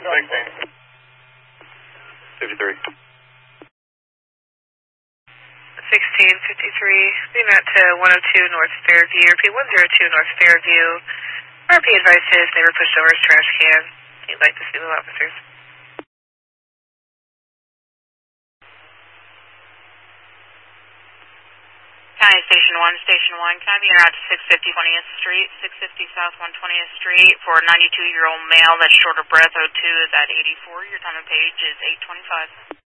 53. 1653, being out to 102 North Fairview, repeat 102 North Fairview. RP advised his neighbor pushed over his trash can. He'd like to see the officers. County Station 1, can I be in route to 650 20th Street, 650 South 120th Street for a 92-year-old male that's short of breath, O2 is at 84. Your time of page is 8:25.